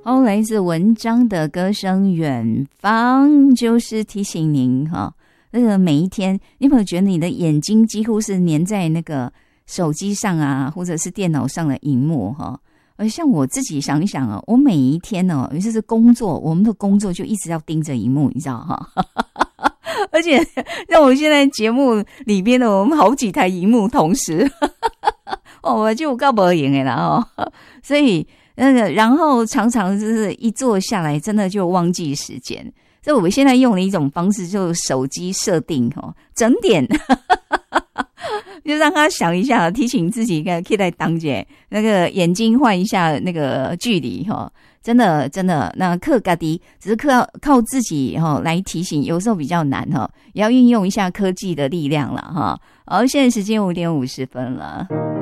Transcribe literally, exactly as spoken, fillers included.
好，来自文章的歌声远方，就是提醒您哈，那个每一天，你有没有觉得你的眼睛几乎是粘在那个手机上啊，或者是电脑上的荧幕哈？而像我自己想一想啊，我每一天哦，尤其是工作，我们的工作就一直要盯着荧幕，你知道哈？而且让我现在节目里边的我们好几台荧幕同时，哦，我就告不赢的啦哦，所以那个，然后常常就是一坐下来，真的就忘记时间。所以我现在用的一种方式，就是手机设定哦，整点。就让他想一下，提醒自己可以在当姐那个眼睛换一下那个距离哈，真的真的，那克嘎迪只是靠靠自己哈来提醒，有时候比较难哈，也要运用一下科技的力量了哈。好，现在时间五点五十分了。